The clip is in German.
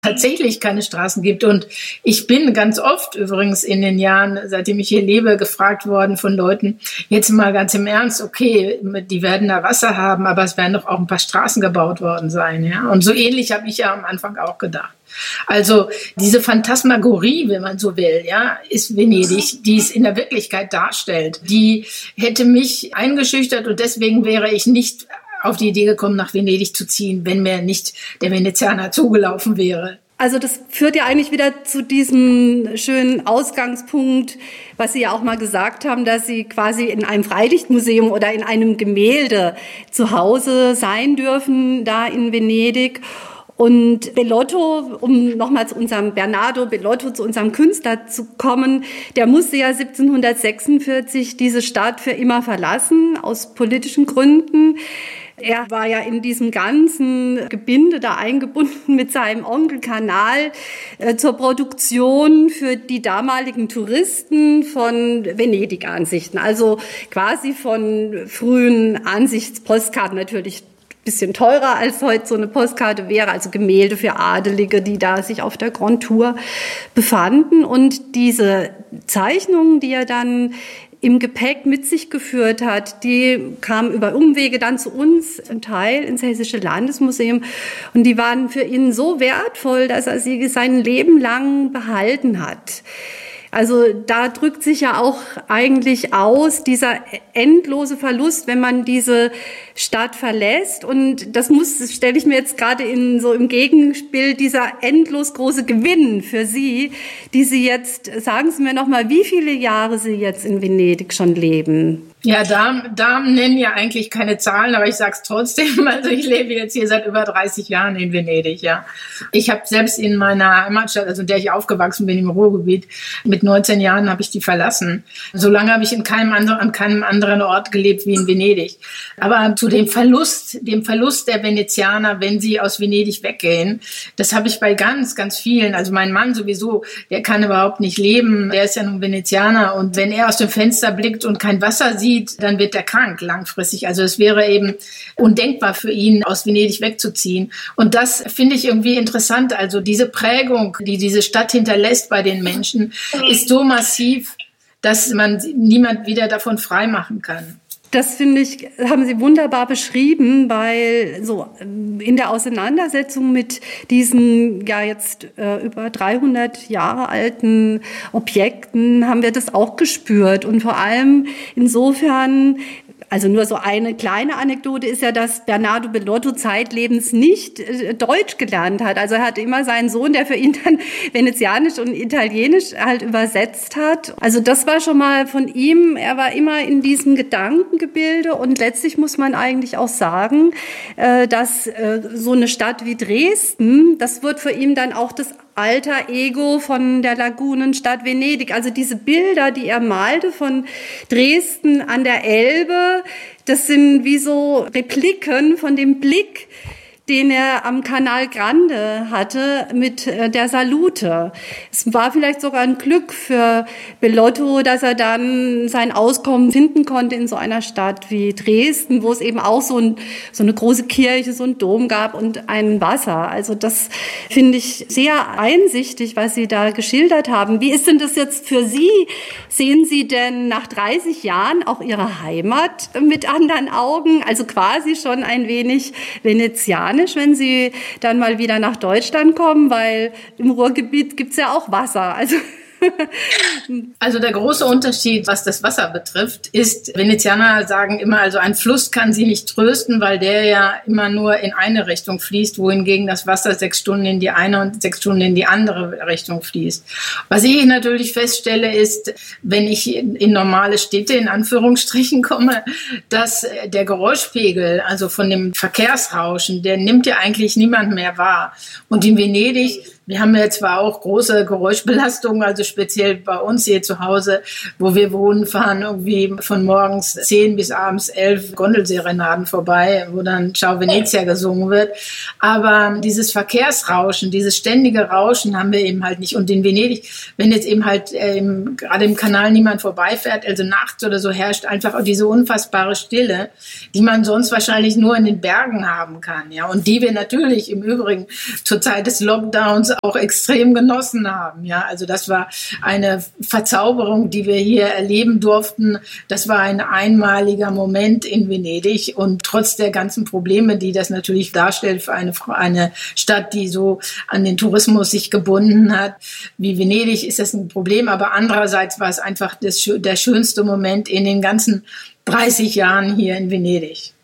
tatsächlich keine Straßen gibt. Und ich bin ganz oft übrigens in den Jahren, seitdem ich hier lebe, gefragt worden von Leuten, jetzt mal ganz im Ernst, okay, die werden da Wasser haben, aber es werden doch auch ein paar Straßen gebaut worden sein. Ja? Und so ähnlich habe ich ja am Anfang auch gedacht. Also diese Phantasmagorie, wenn man so will, ja, ist Venedig, die es in der Wirklichkeit darstellt. Die hätte mich eingeschüchtert und deswegen wäre ich nicht auf die Idee gekommen, nach Venedig zu ziehen, wenn mir nicht der Venezianer zugelaufen wäre. Also das führt ja eigentlich wieder zu diesem schönen Ausgangspunkt, was Sie ja auch mal gesagt haben, dass Sie quasi in einem Freilichtmuseum oder in einem Gemälde zu Hause sein dürfen, da in Venedig. Und Bellotto, um nochmal zu unserem Bernardo Bellotto, zu unserem Künstler zu kommen, der musste ja 1746 diese Stadt für immer verlassen, aus politischen Gründen. Er war ja in diesem ganzen Gebinde da eingebunden mit seinem Onkel Kanal zur Produktion für die damaligen Touristen von Venedig-Ansichten. Also quasi von frühen Ansichtspostkarten, natürlich bisschen teurer als heute so eine Postkarte wäre, also Gemälde für Adelige, die da sich auf der Grand Tour befanden. Und diese Zeichnungen, die er dann im Gepäck mit sich geführt hat, die kamen über Umwege dann zu uns im Teil ins Hessische Landesmuseum und die waren für ihn so wertvoll, dass er sie sein Leben lang behalten hat. Also da drückt sich ja auch eigentlich aus dieser endlose Verlust, wenn man diese Stadt verlässt. Und das stelle ich mir jetzt gerade im Gegenspiel, dieser endlos große Gewinn für Sie, die Sie jetzt, sagen Sie mir noch mal, wie viele Jahre Sie jetzt in Venedig schon leben? Ja, Damen nennen ja eigentlich keine Zahlen, aber ich sag's trotzdem. Also ich lebe jetzt hier seit über 30 Jahren in Venedig, ja. Ich habe selbst in meiner Heimatstadt, also in der ich aufgewachsen bin, im Ruhrgebiet, mit 19 Jahren habe ich die verlassen. So lange habe ich an keinem anderen Ort gelebt wie in Venedig. Aber zu dem Verlust der Venezianer, wenn sie aus Venedig weggehen, das habe ich bei ganz, ganz vielen. Also mein Mann sowieso, der kann überhaupt nicht leben. Der ist ja nun Venezianer und wenn er aus dem Fenster blickt und kein Wasser sieht, dann wird er krank langfristig. Also es wäre eben undenkbar für ihn, aus Venedig wegzuziehen. Und das finde ich irgendwie interessant. Also diese Prägung, die diese Stadt hinterlässt bei den Menschen, ist so massiv, dass man niemand wieder davon frei machen kann. Das finde ich, haben Sie wunderbar beschrieben, weil so in der Auseinandersetzung mit diesen ja jetzt über 300 Jahre alten Objekten haben wir das auch gespürt und vor allem insofern. Also nur so eine kleine Anekdote ist ja, dass Bernardo Bellotto zeitlebens nicht Deutsch gelernt hat. Also er hatte immer seinen Sohn, der für ihn dann Venezianisch und Italienisch halt übersetzt hat. Also das war schon mal von ihm, er war immer in diesem Gedankengebilde und letztlich muss man eigentlich auch sagen, dass so eine Stadt wie Dresden, das wird für ihn dann auch das alter Ego von der Lagunenstadt Venedig. Also diese Bilder, die er malte von Dresden an der Elbe, das sind wie so Repliken von dem Blick, den er am Canal Grande hatte mit der Salute. Es war vielleicht sogar ein Glück für Bellotto, dass er dann sein Auskommen finden konnte in so einer Stadt wie Dresden, wo es eben auch so eine große Kirche, so ein Dom gab und ein Wasser. Also das finde ich sehr einsichtig, was Sie da geschildert haben. Wie ist denn das jetzt für Sie? Sehen Sie denn nach 30 Jahren auch Ihre Heimat mit anderen Augen? Also quasi schon ein wenig venezianisch, wenn Sie dann mal wieder nach Deutschland kommen, weil im Ruhrgebiet gibt's ja auch Wasser. Also der große Unterschied, was das Wasser betrifft, ist, Venezianer sagen immer, also ein Fluss kann sie nicht trösten, weil der ja immer nur in eine Richtung fließt, wohingegen das Wasser 6 Stunden in die eine und 6 Stunden in die andere Richtung fließt. Was ich natürlich feststelle, ist, wenn ich in normale Städte in Anführungsstrichen komme, dass der Geräuschpegel, also von dem Verkehrsrauschen, der nimmt ja eigentlich niemand mehr wahr. Und in Venedig Wir haben ja zwar auch große Geräuschbelastungen, also speziell bei uns hier zu Hause, wo wir wohnen, fahren irgendwie von morgens 10 bis abends 11 Gondelserenaden vorbei, wo dann Ciao Venezia gesungen wird. Aber dieses Verkehrsrauschen, dieses ständige Rauschen haben wir eben halt nicht. Und in Venedig, wenn jetzt eben halt gerade im Kanal niemand vorbeifährt, also nachts oder so, herrscht einfach auch diese unfassbare Stille, die man sonst wahrscheinlich nur in den Bergen haben kann. Ja, und die wir natürlich im Übrigen zur Zeit des Lockdowns auch extrem genossen haben. Ja, also das war eine Verzauberung, die wir hier erleben durften. Das war ein einmaliger Moment in Venedig und trotz der ganzen Probleme, die das natürlich darstellt für eine Stadt, die so an den Tourismus sich gebunden hat, wie Venedig, ist das ein Problem. Aber andererseits war es einfach der schönste Moment in den ganzen 30 Jahren hier in Venedig.